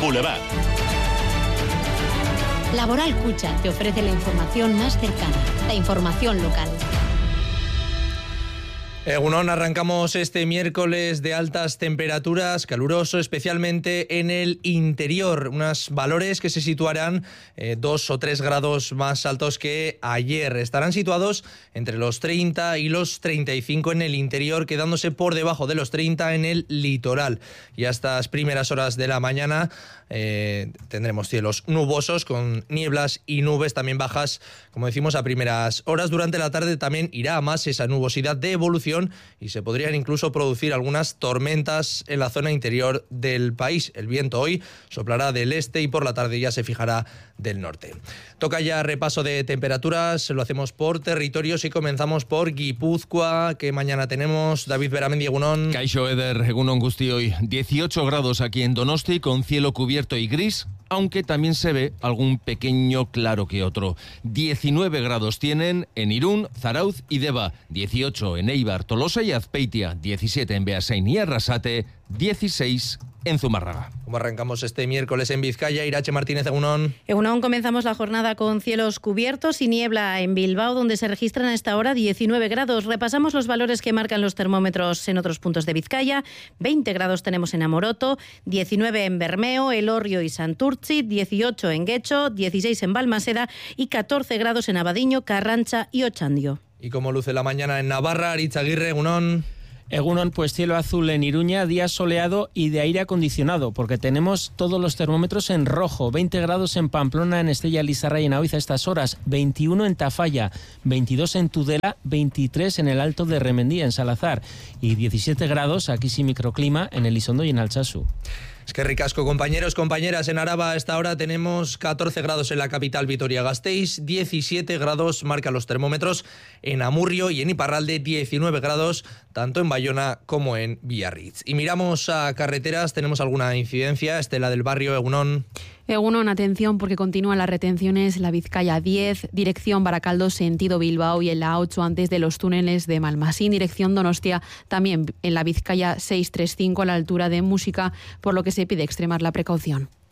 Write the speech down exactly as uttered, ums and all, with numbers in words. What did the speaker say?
Boulevard. Laboral Cucha te ofrece la información más cercana, la información local. Egunon, arrancamos este miércoles de altas temperaturas, caluroso especialmente en el interior, unos valores que se situarán eh, dos o tres grados más altos que ayer. Estarán situados entre los treinta y los treinta y cinco en el interior, quedándose por debajo de los treinta en el litoral. Y a estas primeras horas de la mañana eh, tendremos cielos nubosos con nieblas y nubes también bajas, como decimos, a primeras horas. Durante la tarde también irá más esa nubosidad de evolución y se podrían incluso producir algunas tormentas en la zona interior del país. El viento hoy soplará del este y por la tarde ya se fijará del norte. Toca ya repaso de temperaturas, lo hacemos por territorios y comenzamos por Guipúzcoa, que mañana tenemos. David Beramendi, egunon. Kaixo Eder, egunon guztioi. dieciocho grados aquí en Donosti con cielo cubierto y gris, aunque también se ve algún pequeño claro que otro. diecinueve grados tienen en Irún, Zarauz y Deva, dieciocho en Eibar, Tolosa y Azpeitia, diecisiete en Beasain y Arrasate, dieciséis en Zumárraga. Como arrancamos este miércoles en Vizcaya, Irache Martínez, egunon. Egunon, comenzamos la jornada con cielos cubiertos y niebla en Bilbao, donde se registran a esta hora diecinueve grados. Repasamos los valores que marcan los termómetros en otros puntos de Vizcaya. veinte grados tenemos en Amoroto, diecinueve en Bermeo, Elorrio y Santurtzi, dieciocho en Guecho, dieciséis en Balmaseda y catorce grados en Abadiño, Carrancha y Ochandio. ¿Y cómo luce la mañana en Navarra? Aritz Aguirre, egunon. Egunon, pues cielo azul en Iruña, día soleado y de aire acondicionado, porque tenemos todos los termómetros en rojo. veinte grados en Pamplona, en Estella, Lizarra y en Aoiz a estas horas, veintiuno en Tafalla, veintidós en Tudela, veintitrés en el Alto de Remendía, en Salazar, y diecisiete grados, aquí sí microclima, en Elizondo y en Altsasu. Es que ricasco, compañeros, compañeras. En Araba a esta hora tenemos catorce grados en la capital Vitoria-Gasteiz, diecisiete grados marcan los termómetros en Amurrio y en Iparralde, diecinueve grados tanto en Bayona como en Biarritz. Y miramos a carreteras, tenemos alguna incidencia. Estela del Barrio, egunon. Egunon, atención porque continúan las retenciones en la Vizcaya diez, dirección Baracaldo, sentido Bilbao, y en la ocho antes de los túneles de Malmasín, dirección Donostia, también en la Vizcaya seiscientos treinta y cinco a la altura de Música, por lo que se pide extremar la precaución.